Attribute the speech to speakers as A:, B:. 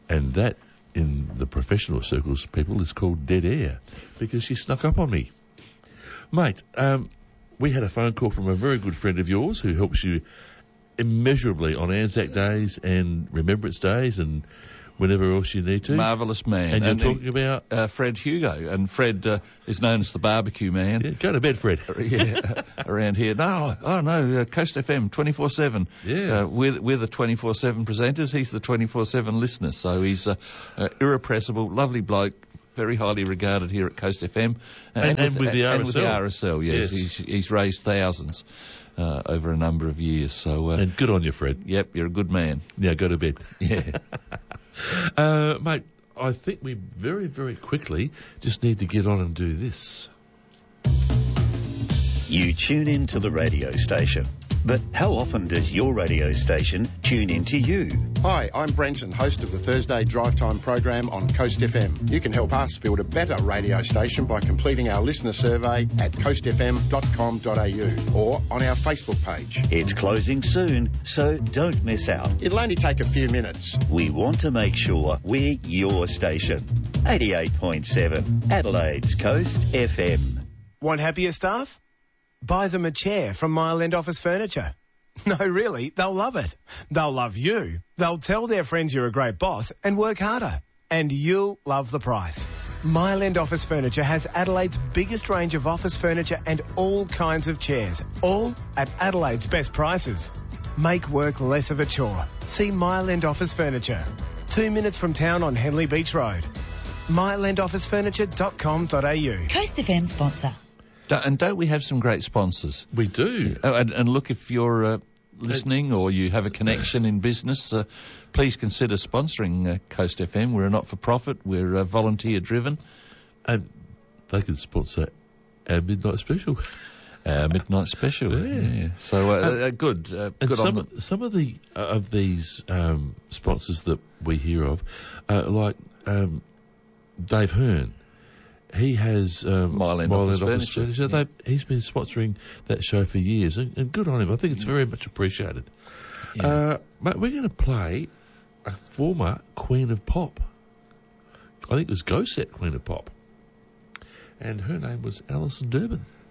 A: And that, in the professional circles, people, is called dead air, because she snuck up on me. Mate, we had a phone call from a very good friend of yours who helps you immeasurably on Anzac Days and Remembrance Days and whenever else you need to.
B: Marvellous man.
A: And you're talking about...
B: Fred Hugo. And Fred is known as the barbecue man.
A: Yeah, go to bed, Fred.
B: Around here. No, Coast FM 24/7.
A: Yeah.
B: We're the 24/7 presenters. He's the 24/7 listener. So he's irrepressible, lovely bloke, very highly regarded here at Coast FM.
A: And with the RSL.
B: And with the RSL, yes. He's raised thousands over a number of years. So
A: and good on you, Fred.
B: Yep, you're a good man.
A: Now go to bed.
B: Yeah.
A: Mate, I think we very, very quickly just need to get on and do this.
C: You tune in to the radio station. But how often does your radio station tune in to you?
D: Hi, I'm Brenton, host of the Thursday Drive Time program on Coast FM. You can help us build a better radio station by completing our listener survey at coastfm.com.au or on our Facebook page.
C: It's closing soon, so don't miss out.
D: It'll only take a few minutes.
C: We want to make sure we're your station. 88.7 Adelaide's Coast FM.
E: Want happier staff? Buy them a chair from Mile End Office Furniture. No, really, they'll love it. They'll love you. They'll tell their friends you're a great boss and work harder. And you'll love the price. Mile End Office Furniture has Adelaide's biggest range of office furniture and all kinds of chairs, all at Adelaide's best prices. Make work less of a chore. See Mile End Office Furniture. 2 minutes from town on Henley Beach Road. mileendofficefurniture.com.au.
F: Coast FM sponsor.
B: And don't we have some great sponsors?
A: We do.
B: And look, if you're listening or you have a connection in business, please consider sponsoring Coast FM. We're a not-for-profit. We're volunteer-driven.
A: And they can sponsor our Midnight Special.
B: Our Midnight Special, yeah. So, good. Good
A: some of these sponsors that we hear of, like Dave Hearn. He has
B: Mile End Office Furniture.
A: Yeah. He's been sponsoring that show for years, and good on him. I think it's very much appreciated.
B: Yeah.
A: Mate, we're going to play a former Queen of Pop. I think it was Go Set Queen of Pop. And her name was Alison Durbin.